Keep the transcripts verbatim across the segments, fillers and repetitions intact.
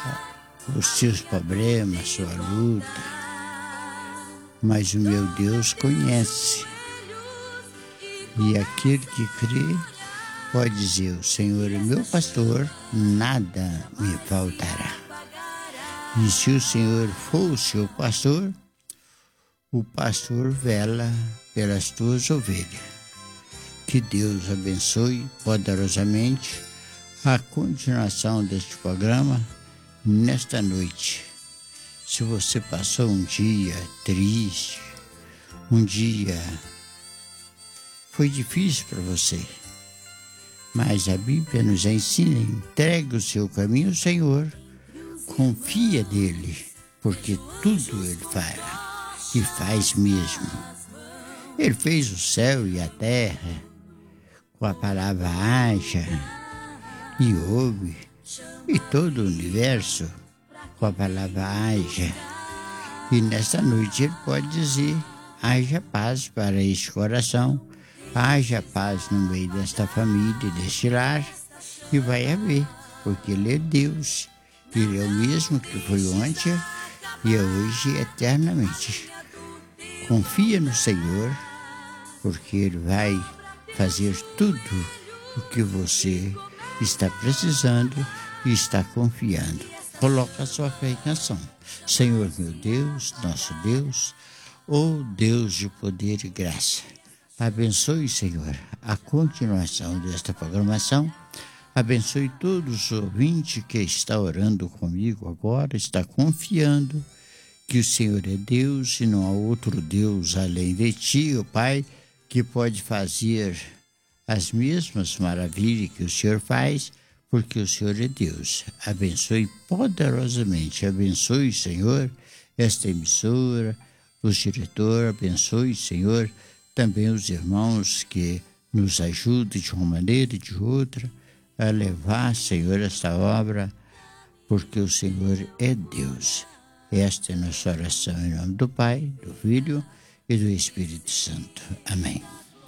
os seus problemas, sua luta, mas o meu Deus conhece. E aquele que crê pode dizer: o Senhor é meu pastor, nada me faltará. E se o Senhor for o seu pastor, o pastor vela pelas tuas ovelhas. Que Deus abençoe poderosamente a continuação deste programa nesta noite. Se você passou um dia triste, um dia foi difícil para você, mas a Bíblia nos ensina: entregue o seu caminho ao Senhor, confia nele, porque tudo ele fará, e faz mesmo. Ele fez o céu e a terra com a palavra haja, e houve, e todo o universo com a palavra haja. E nesta noite ele pode dizer: haja paz para este coração, haja paz no meio desta família, deste lar, e vai haver, porque ele é Deus. Ele é o mesmo que foi ontem e é hoje e eternamente. Confia no Senhor, porque Ele vai fazer tudo o que você está precisando e está confiando. Coloca a sua fé em ação. Senhor meu Deus, nosso Deus, ó Deus de poder e graça, abençoe, Senhor, a continuação desta programação. Abençoe todos os ouvintes que está orando comigo agora, está confiando que o Senhor é Deus e não há outro Deus além de ti, ó Pai, que pode fazer as mesmas maravilhas que o Senhor faz, porque o Senhor é Deus. Abençoe poderosamente, abençoe, Senhor, esta emissora, os diretores, abençoe, Senhor, também os irmãos que nos ajudam de uma maneira e de outra a levar, Senhor, esta obra, porque o Senhor é Deus. Esta é a nossa oração em nome do Pai, do Filho e do Espírito Santo. Amém.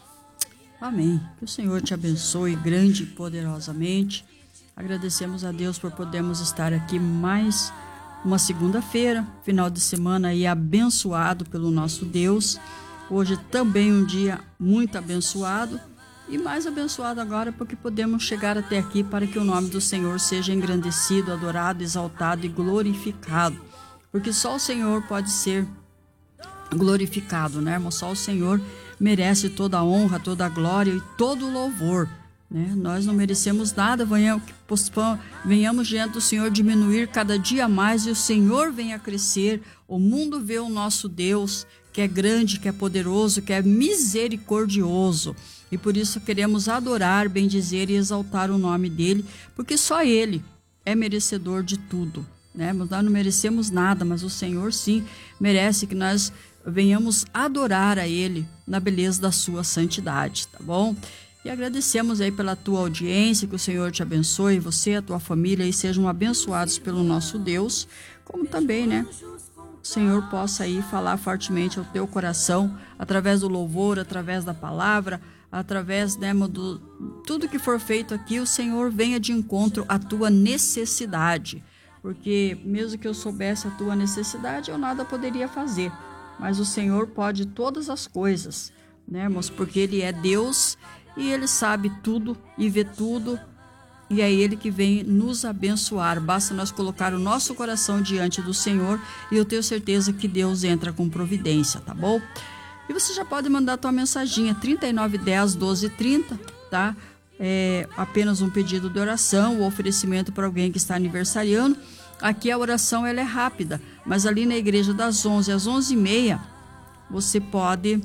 Amém. Que o Senhor te abençoe grande e poderosamente. Agradecemos a Deus por podermos estar aqui mais uma segunda-feira, final de semana aí abençoado pelo nosso Deus. Hoje também um dia muito abençoado. E mais abençoado agora porque podemos chegar até aqui para que o nome do Senhor seja engrandecido, adorado, exaltado e glorificado. Porque só o Senhor pode ser glorificado, né, irmão? Só o Senhor merece toda a honra, toda a glória e todo o louvor, né? Nós não merecemos nada, venhamos, venhamos diante do Senhor diminuir cada dia mais e o Senhor venha crescer. O mundo vê o nosso Deus, que é grande, que é poderoso, que é misericordioso. E por isso queremos adorar, bendizer e exaltar o nome dele, porque só ele é merecedor de tudo, né? Nós não merecemos nada, mas o Senhor sim merece que nós venhamos adorar a ele na beleza da sua santidade, tá bom? E agradecemos aí pela tua audiência, que o Senhor te abençoe, você e a tua família, e sejam abençoados pelo nosso Deus, como também, né, o Senhor possa aí falar fortemente ao teu coração, através do louvor, através da palavra, através, né, do tudo que for feito aqui, o Senhor venha de encontro à tua necessidade, porque mesmo que eu soubesse a tua necessidade, eu nada poderia fazer, mas o Senhor pode todas as coisas, né, irmãos, porque Ele é Deus e Ele sabe tudo e vê tudo, e é Ele que vem nos abençoar. Basta nós colocar o nosso coração diante do Senhor e eu tenho certeza que Deus entra com providência, tá bom? E você já pode mandar a tua mensaginha trinta e nove dez, doze trinta, tá? É apenas um pedido de oração ou oferecimento para alguém que está aniversariando. Aqui a oração ela é rápida, mas ali na igreja das onze às onze e meia, você pode,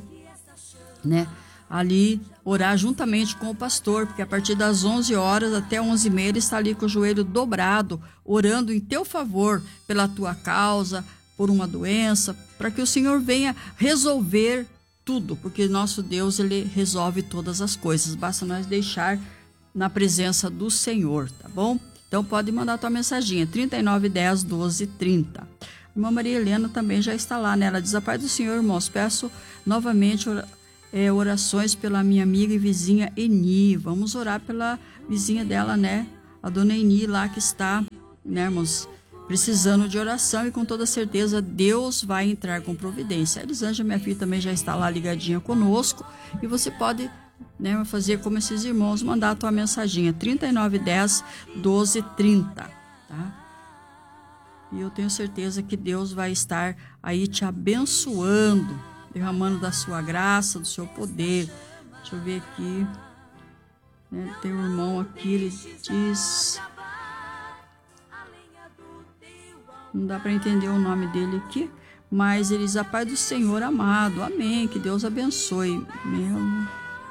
né, ali orar juntamente com o pastor, porque a partir das onze horas até onze e meia ele está ali com o joelho dobrado, orando em teu favor, pela tua causa, por uma doença, para que o Senhor venha resolver tudo, porque nosso Deus, ele resolve todas as coisas, basta nós deixar na presença do Senhor, tá bom? Então pode mandar tua mensaginha, trinta e nove dez, doze trinta. A irmã Maria Helena também já está lá, né? Ela diz: a paz do Senhor, irmãos, peço novamente é, orações pela minha amiga e vizinha Eni. Vamos orar pela vizinha dela, né? A dona Eni lá que está, né, irmãos, precisando de oração e com toda certeza Deus vai entrar com providência. A Elisângela, minha filha, também já está lá ligadinha conosco e você pode, né, fazer como esses irmãos, mandar a tua mensaginha trinta e nove dez, doze trinta, tá? E eu tenho certeza que Deus vai estar aí te abençoando, derramando da sua graça, do seu poder. Deixa eu ver aqui, né, tem um irmão aqui, ele diz, não dá para entender o nome dele aqui, mas ele diz: a paz do Senhor amado, amém, que Deus abençoe. Melo,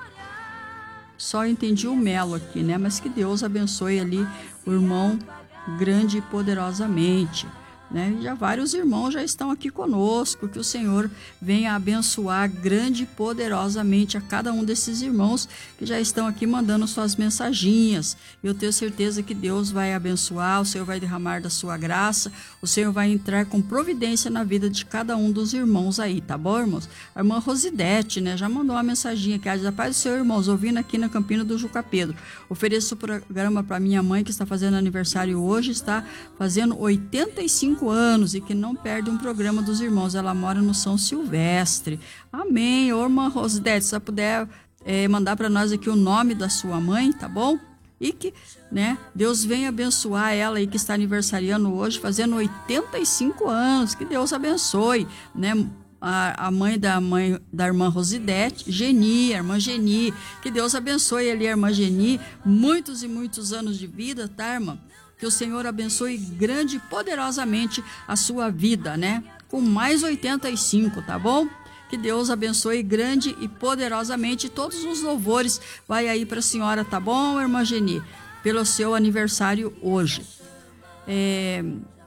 só entendi o Melo aqui, né? Mas que Deus abençoe ali o irmão grande e poderosamente, né? Já vários irmãos já estão aqui conosco, que o Senhor venha abençoar grande e poderosamente a cada um desses irmãos que já estão aqui mandando suas mensaginhas. Eu tenho certeza que Deus vai abençoar, o Senhor vai derramar da sua graça, o Senhor vai entrar com providência na vida de cada um dos irmãos aí, tá bom, irmãos? A irmã Rosidete, né, já mandou uma mensaginha aqui, a paz do Senhor, irmãos, ouvindo aqui na Campina do Juca Pedro. Ofereço o programa para minha mãe que está fazendo aniversário hoje, está fazendo oitenta e cinco anos e que não perde um programa dos irmãos. Ela mora no São Silvestre. Amém. Ô, irmã Rosidete, se você puder é, mandar para nós aqui o nome da sua mãe, tá bom? E que, né, Deus venha abençoar ela aí que está aniversariando hoje, fazendo oitenta e cinco anos. Que Deus abençoe, né? A, a mãe da mãe da irmã Rosidete, Geni, a irmã Geni. Que Deus abençoe ali a irmã Geni, muitos e muitos anos de vida, tá, irmã? Que o Senhor abençoe grande e poderosamente a sua vida, né? Com mais oitenta e cinco, tá bom? Que Deus abençoe grande e poderosamente. Todos os louvores vai aí para a senhora, tá bom, irmã Geni? Pelo seu aniversário hoje. É...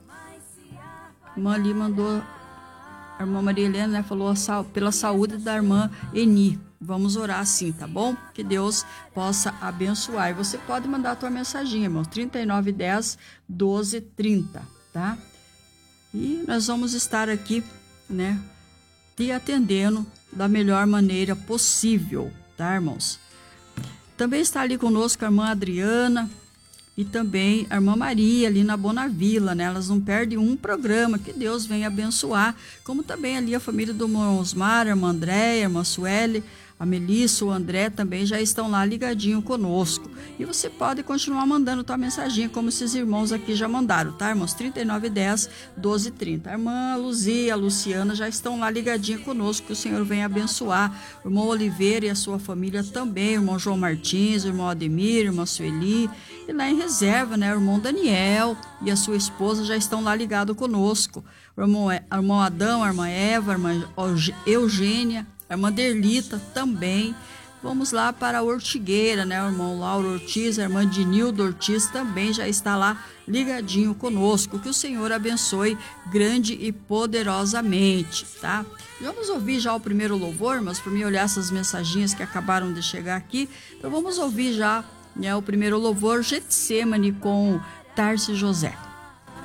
A irmã ali mandou... A irmã Maria Helena, né, falou pela saúde da irmã Eni. Vamos orar assim, tá bom? Que Deus possa abençoar. E você pode mandar a tua mensaginha, irmão. trinta e nove dez, doze trinta, tá? E nós vamos estar aqui, né, te atendendo da melhor maneira possível, tá, irmãos? Também está ali conosco a irmã Adriana e também a irmã Maria ali na Bonavila, né? Elas não perdem um programa. Que Deus venha abençoar. Como também ali a família do irmão Osmar, a irmã Andréia, a irmã Sueli, a Melissa, o André também já estão lá ligadinho conosco. E você pode continuar mandando tua mensaginha, como esses irmãos aqui já mandaram, tá, irmãos? trinta e nove dez, doze trinta. A irmã Luzia, a Luciana já estão lá ligadinha conosco, que o Senhor venha abençoar. O irmão Oliveira e a sua família também, o irmão João Martins, o irmão Ademir, a irmã Sueli. E lá em reserva, né, o irmão Daniel e a sua esposa já estão lá ligados conosco. O irmão, o irmão Adão, a irmã Eva, a irmã Eugênia, a irmã Derlita também. Vamos lá para a Ortigueira, né? O irmão Lauro Ortiz, a irmã Dinildo Ortiz também já está lá ligadinho conosco. Que o Senhor abençoe grande e poderosamente, tá? Vamos ouvir já o primeiro louvor, mas para mim olhar essas mensaginhas que acabaram de chegar aqui. Então vamos ouvir já, né, o primeiro louvor, Getsemane com Tarci José.